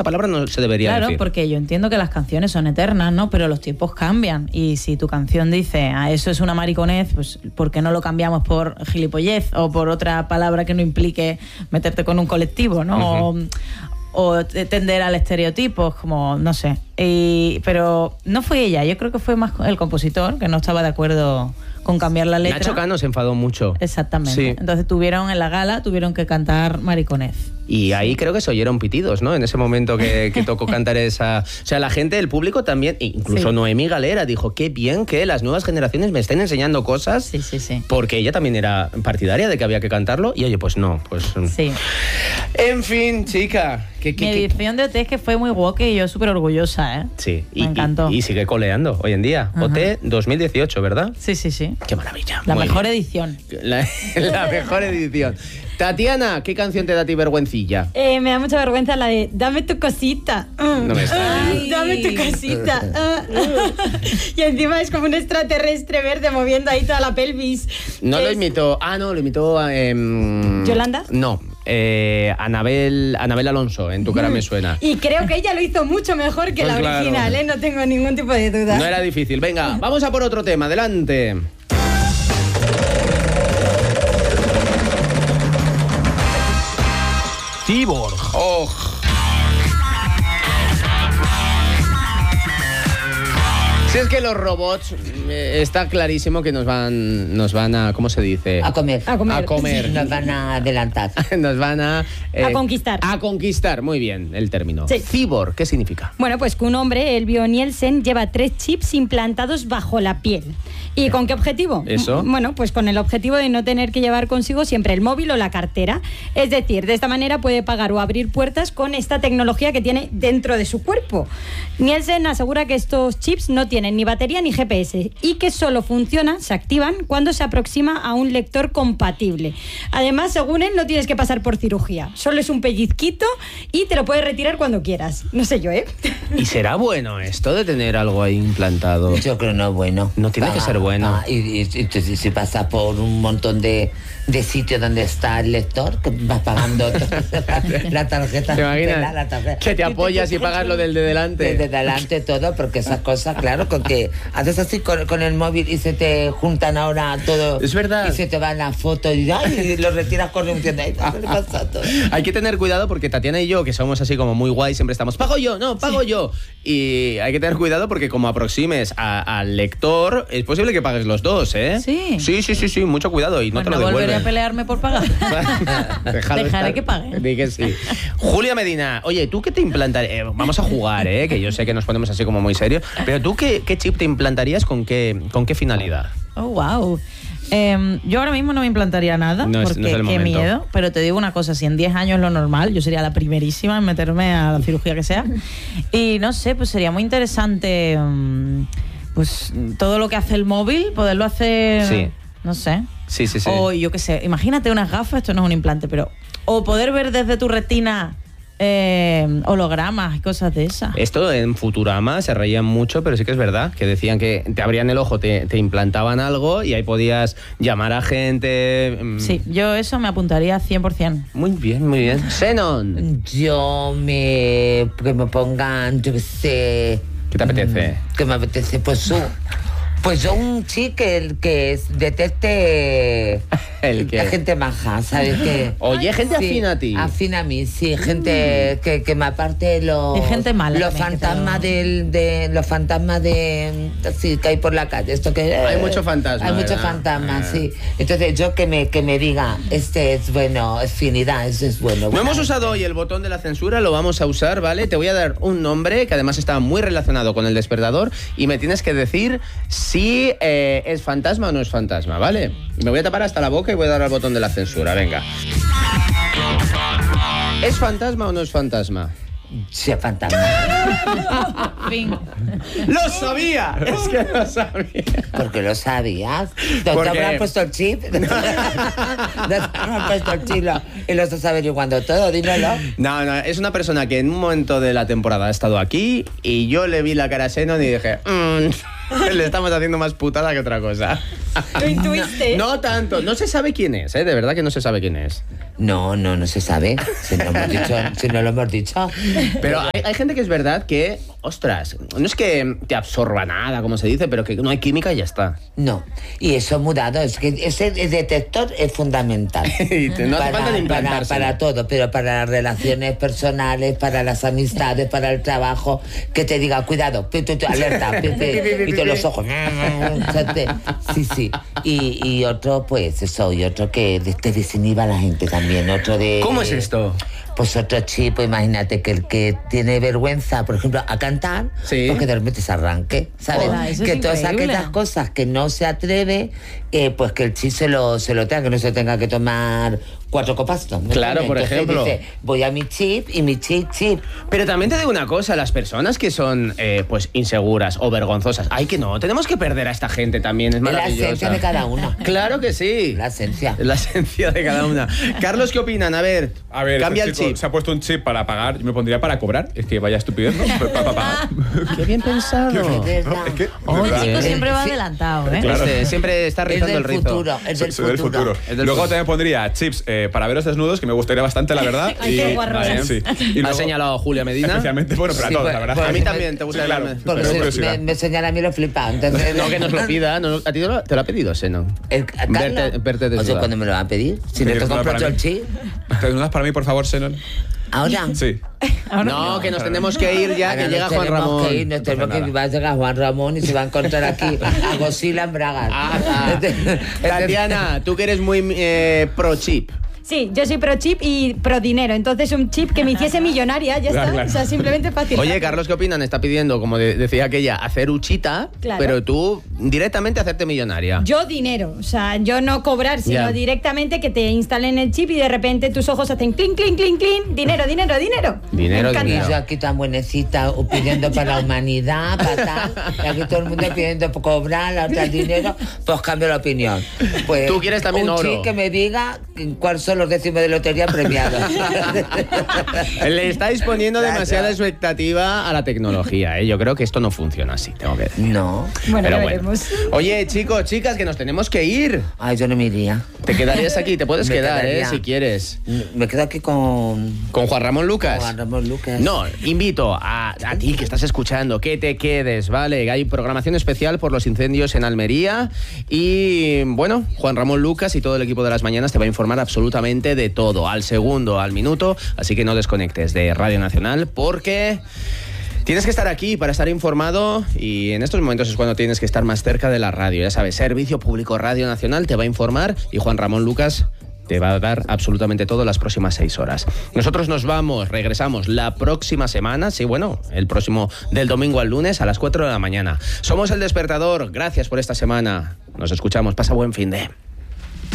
esa palabra no se debería decir. Claro, porque yo entiendo que las canciones son eternas, ¿no? Pero los tiempos cambian. Y si tu canción dice, eso es una mariconez, pues ¿por qué no lo cambiamos por gilipollez o por otra palabra que no implique meterte con un colectivo, ¿no? Uh-huh. O tender al estereotipo, como, no sé. Pero no fue ella, yo creo que fue más el compositor, que no estaba de acuerdo con cambiar la letra. Nacho Cano se enfadó mucho. Exactamente. Sí. Entonces en la gala tuvieron que cantar mariconez. Y ahí creo que se oyeron pitidos, ¿no? En ese momento que tocó cantar esa... O sea, la gente, el público también, incluso sí. Noemí Galera dijo, qué bien que las nuevas generaciones me estén enseñando cosas. Sí, sí, sí. Porque ella también era partidaria de que había que cantarlo. Y oye, pues no, pues... Sí. En fin, chica. Mi edición de OT es que fue muy woke y yo súper orgullosa, ¿eh? Sí. Me encantó. Y sigue coleando hoy en día. Ajá. OT 2018, ¿verdad? Sí, sí, sí. Qué maravilla. La mejor edición. La mejor edición. Tatiana, ¿qué canción te da a ti vergüencilla? Me da mucha vergüenza la de Dame tu cosita. No me Dame tu cosita. Y encima es como un extraterrestre verde moviendo ahí toda la pelvis. No lo imitó. Lo imitó a... ¿Yolanda? No. Anabel Alonso, En tu cara me suena. Y creo que ella lo hizo mucho mejor que pues la original, claro. no tengo ningún tipo de duda. No era difícil. Venga, vamos a por otro tema. Adelante. Cyborg. Oh. Si es que los robots, está clarísimo que nos van a, ¿cómo se dice? A comer. A comer. Nos van a adelantar. Nos van a conquistar. A conquistar, muy bien el término. Sí. Cyborg, ¿qué significa? Bueno, pues que un hombre, el Nielsen, lleva 3 chips implantados bajo la piel. ¿Y con qué objetivo? ¿Eso? Bueno, pues con el objetivo de no tener que llevar consigo siempre el móvil o la cartera. Es decir, de esta manera puede pagar o abrir puertas con esta tecnología que tiene dentro de su cuerpo. Nielsen asegura que estos chips no tienen ni batería ni GPS y que solo funcionan, se activan, cuando se aproxima a un lector compatible. Además, según él, no tienes que pasar por cirugía. Solo es un pellizquito y te lo puedes retirar cuando quieras. No sé yo, ¿eh? ¿Y será bueno esto de tener algo ahí implantado? Yo creo no es bueno. No tiene que ser bueno. Y si pasa por un montón de sitios donde está el lector, que vas pagando la tarjeta. ¿Te imaginas? La tarjeta. Que te apoyas y pagas lo del de delante. Del de delante todo, porque esas cosas, claro, con que haces así con el móvil y se te juntan ahora todo. Es verdad. Y se te va la foto y lo retiras corriendo. Hay que tener cuidado porque Tatiana y yo, que somos así como muy guay, siempre estamos, pago yo, no, pago yo. Y hay que tener cuidado porque como aproximes al lector, es posible que pagues los dos, ¿eh? Sí. Sí, mucho cuidado y no te lo devuelven. Volveré a pelearme por pagar. Dejaré que pague. Di que sí. Julia Medina, oye, ¿tú qué te implantarías? Vamos a jugar, que yo sé que nos ponemos así como muy serios, pero ¿tú qué chip te implantarías con qué finalidad? Oh, wow. Yo ahora mismo no me implantaría nada, porque qué miedo, pero te digo una cosa, si en 10 años es lo normal, yo sería la primerísima en meterme a la cirugía que sea. Y no sé, pues sería muy interesante pues todo lo que hace el móvil, poderlo hacer, sí. No sé. Sí. O yo qué sé, imagínate unas gafas, esto no es un implante, pero o poder ver desde tu retina hologramas y cosas de esas. Esto en Futurama se reían mucho, pero sí que es verdad, que decían que te abrían el ojo, te implantaban algo y ahí podías llamar a gente. Sí, yo eso me apuntaría 100%. Muy bien. Xenon. Que me pongan, yo qué sé. ¿Qué te apetece? Que me apetece, pues yo un chico que detecte la gente maja, ¿sabes qué? Oye, gente afina a ti. Afina a mí, sí, gente que me aparte los gente mala los fantasmas los fantasmas sí, que hay por la calle, esto que hay mucho fantasma. Hay muchos fantasmas, sí. Entonces yo que me diga, este es bueno, afinidad, ese es bueno. No hemos usado hoy el botón de la censura, lo vamos a usar, ¿vale? Te voy a dar un nombre que además está muy relacionado con el despertador y me tienes que decir si es fantasma o no es fantasma, ¿vale? Y me voy a tapar hasta la boca y voy a dar al botón de la censura, venga. ¿Es fantasma o no es fantasma? Sí, es fantasma. Fin. ¡Lo sabía! Es que lo sabía. ¿Por qué lo sabías? ¿Dónde habrán puesto el chip? ¿Dónde habrán puesto el chip? Y lo estás averiguando todo, dímelo. No, es una persona que en un momento de la temporada ha estado aquí y yo le vi la cara a Xenon y dije, le estamos haciendo más putada que otra cosa. Lo intuiste. No tanto, no se sabe quién es, de verdad que no se sabe quién es. No se sabe. Si no lo hemos dicho. Pero hay gente que es verdad que, ostras, no es que te absorba nada, como se dice, pero que no hay química y ya está. No, y eso mudado, es que ese detector es fundamental. No hace falta ni implantarse. Para todo, pero para las relaciones personales, para las amistades, para el trabajo, que te diga, cuidado, alerta, y todos los ojos. Sí. Y otro, pues eso, y otro que te desinhiba a la gente también. Otro de. ¿Cómo es esto? Pues otro chip, pues imagínate que el que tiene vergüenza, por ejemplo, a cantar, sí, pues que de repente se arranque, ¿sabes? Hola, eso que es todas increíble. aquellas cosas que no se atreve, pues que el chip se lo tenga, que no se tenga que tomar 4 copas. ¿No? Claro, por Entonces ejemplo. dice, voy a mi chip y mi chip. Pero también te digo una cosa, las personas que son pues inseguras o vergonzosas, ay que no, tenemos que perder a esta gente también, es Es la maravillosa. esencia de cada uno. Claro que sí. La esencia. La esencia de cada una. Carlos, ¿qué opinan? A ver, cambia el este chico chip. se ha puesto un chip para pagar, yo me pondría para cobrar. Es que vaya estupidez, ¿no? Para pagar. Qué bien pensado. Es No, es que, de Oh, verdad, chico, ¿eh? siempre va Sí. adelantado, ¿eh? Claro. Siempre está Es rizando el del rizo. futuro, es del soy del futuro. Es del Luego futuro. también pondría chips para veros desnudos, que me gustaría bastante, la verdad. Ay, qué guarro eres. Sí. Y Ha luego, señalado Julia Medina. especialmente, bueno, pero a Sí, todos, pues, la verdad. pues, A mí también te gusta claro. hablarme. Porque Pero curiosidad. me señala a mí lo flipado. Entonces, No, que nos lo pida. No, ¿a ti te lo ha pedido Seno? Verte o desnuda. sea, cuando me lo va a pedir. Si no te desnuda compro para yo el mí? chip. ¿Te desnudas para mí, por favor, Senon? Ahora. Sí. No, que nos tenemos que ir ya, Ahora que llega nos Juan tenemos Ramón. que ir, nos tenemos que nada. ir, va a llegar Juan Ramón y se va a encontrar aquí a Godzilla en Braga. Tatiana, tú que eres muy pro chip. Sí, yo soy pro chip y pro dinero. Entonces un chip que me hiciese millonaria, ya está. Claro. O sea, simplemente fácil. Oye, Carlos, ¿qué opinan? Está pidiendo, como decía aquella, hacer uchita, Claro. pero tú directamente hacerte millonaria. Yo dinero, o sea, yo no cobrar, sino Ya. directamente que te instalen el chip y de repente tus ojos hacen clink, clink, clink, clink, dinero. Dinero, Me encanta. Y dinero. yo aquí tan buenecita pidiendo para la humanidad, para tal, y aquí todo el mundo pidiendo por cobrar, la otra dinero, pues cambio la opinión. Pues, Tú quieres también un oro. chip que me diga cuáles son los décimos de lotería premiados. Le estáis poniendo Claro. demasiada expectativa a la tecnología, ¿eh? Yo creo que esto no funciona así, tengo que decir. No. Bueno, Pero ya bueno. veremos. Oye, chicos, chicas, que nos tenemos que ir. Ay, yo no me iría. Te quedarías aquí, te puedes Me quedar, quedaría. si quieres. Me quedo aquí con Con Juan Ramón Lucas. Juan Ramón Lucas. No, invito a ti que estás escuchando que te quedes, ¿vale? Hay programación especial por los incendios en Almería y, bueno, Juan Ramón Lucas y todo el equipo de Las Mañanas te va a informar absolutamente de todo, al segundo, al minuto, así que no desconectes de Radio Nacional porque tienes que estar aquí para estar informado y en estos momentos es cuando tienes que estar más cerca de la radio, ya sabes, Servicio Público Radio Nacional te va a informar y Juan Ramón Lucas te va a dar absolutamente todo las próximas 6 horas. Nosotros nos vamos, regresamos la próxima semana, sí, bueno, el próximo del domingo al lunes a las 4 de la mañana. Somos El Despertador, gracias por esta semana. Nos escuchamos, pasa buen fin de...